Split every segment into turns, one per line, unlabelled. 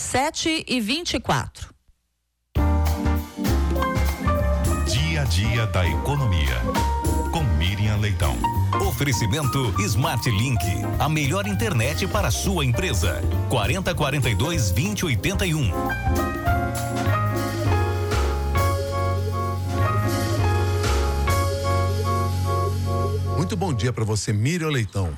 7h24.
Dia a dia da economia. Com Miriam Leitão.
Oferecimento Smart Link, a melhor internet para a sua empresa. 4042-2081.
Muito bom dia para você, Miriam Leitão.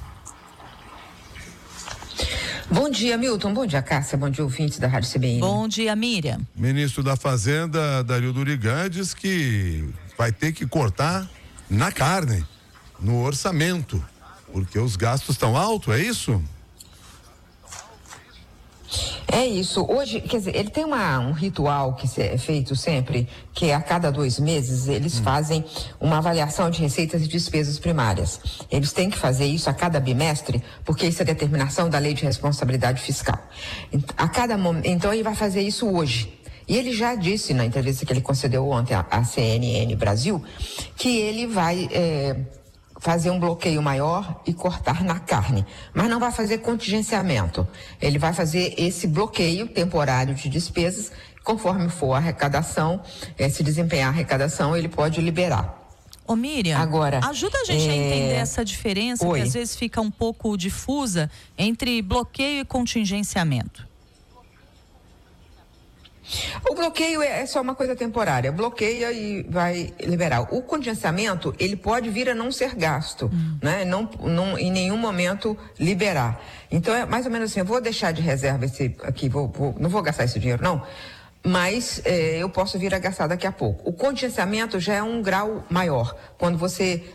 Bom dia, Milton. Bom dia, Cássia. Bom dia, ouvintes da Rádio CBN.
Bom dia, Miriam.
Ministro da Fazenda, Dario Durigan, diz que vai ter que cortar na carne, no orçamento, porque os gastos estão altos, é isso?
É isso. Hoje, quer dizer, ele tem um ritual que é feito sempre, que a cada 2 meses eles fazem uma avaliação de receitas e despesas primárias. Eles têm que fazer isso a cada bimestre, porque isso é determinação da Lei de Responsabilidade Fiscal. Então ele vai fazer isso hoje. E ele já disse na entrevista que ele concedeu ontem à CNN Brasil que ele vai fazer um bloqueio maior e cortar na carne, mas não vai fazer contingenciamento. Ele vai fazer esse bloqueio temporário de despesas, conforme for a arrecadação, se desempenhar a arrecadação, ele pode liberar.
Ô Miriam,
agora,
ajuda a gente a entender essa diferença, que às vezes fica um pouco difusa, entre bloqueio e contingenciamento.
O bloqueio é só uma coisa temporária, bloqueia e vai liberar. O contingenciamento, ele pode vir a não ser gasto, né? Não, em nenhum momento liberar. Então é mais ou menos assim, eu vou deixar de reserva esse aqui, não vou gastar esse dinheiro não, mas eu posso vir a gastar daqui a pouco. O contingenciamento já é um grau maior, quando você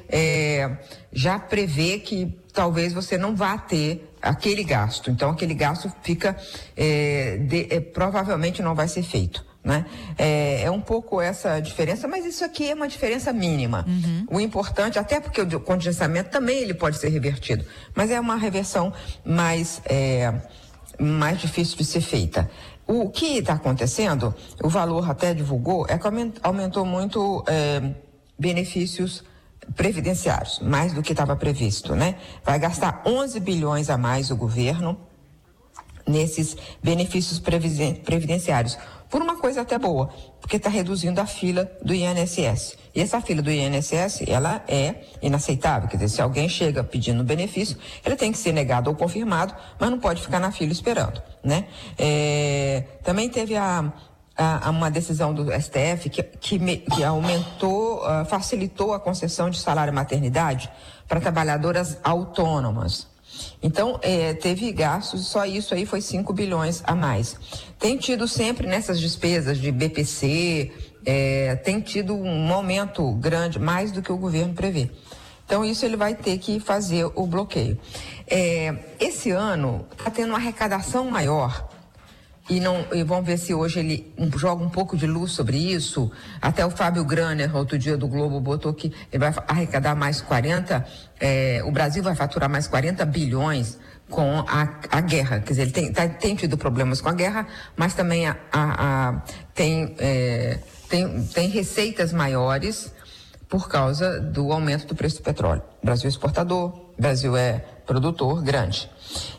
já prevê que talvez você não vá ter aquele gasto. Então, aquele gasto fica, provavelmente não vai ser feito, né? É um pouco essa diferença, mas isso aqui é uma diferença mínima. O importante, até porque o contingenciamento também ele pode ser revertido, mas é uma reversão mais difícil de ser feita. O que está acontecendo, o valor até divulgou, é que aumentou muito benefícios previdenciários, mais do que estava previsto, né? Vai gastar 11 bilhões a mais o governo nesses benefícios previdenciários, por uma coisa até boa, porque está reduzindo a fila do INSS. E essa fila do INSS, ela é inaceitável, quer dizer, se alguém chega pedindo benefício, ele tem que ser negado ou confirmado, mas não pode ficar na fila esperando, né? Também teve uma decisão do STF que aumentou, facilitou a concessão de salário maternidade para trabalhadoras autônomas. Então, teve gastos, só isso aí foi 5 bilhões a mais. Tem tido sempre nessas despesas de BPC, tem tido um aumento grande, mais do que o governo prevê. Então, isso ele vai ter que fazer o bloqueio. Esse ano está tendo uma arrecadação maior. E vamos ver se hoje ele joga um pouco de luz sobre isso. Até o Fábio Graner, outro dia do Globo, botou que ele vai arrecadar mais 40, o Brasil vai faturar mais 40 bilhões com a guerra. Quer dizer, ele tem tido problemas com a guerra, mas também tem receitas maiores por causa do aumento do preço do petróleo. O Brasil é exportador, o Brasil é produtor grande.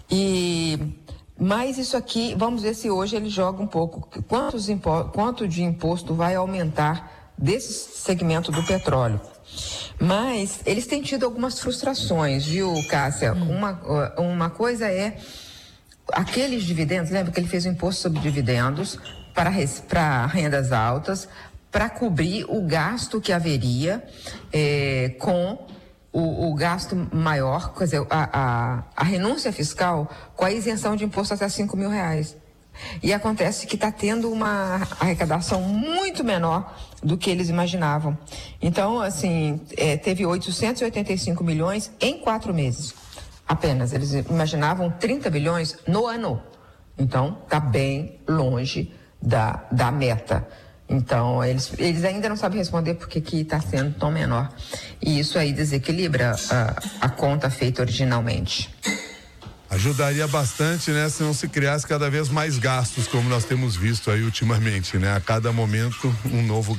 Mas isso aqui, vamos ver se hoje ele joga um pouco. Quanto de imposto vai aumentar desse segmento do petróleo? Mas eles têm tido algumas frustrações, viu, Cássia? Uma coisa é aqueles dividendos, lembra que ele fez o imposto sobre dividendos para rendas altas, para cobrir o gasto que haveria com o gasto maior, quer dizer, a renúncia fiscal com a isenção de imposto até R$5 mil. E acontece que está tendo uma arrecadação muito menor do que eles imaginavam. Então, assim, teve 885 milhões em 4 meses. Apenas. Eles imaginavam 30 bilhões no ano. Então, está bem longe da meta. Então, eles ainda não sabem responder por que está sendo tão menor. E isso aí desequilibra a conta feita originalmente.
Ajudaria bastante, né, se não se criasse cada vez mais gastos, como nós temos visto aí ultimamente, né? A cada momento um novo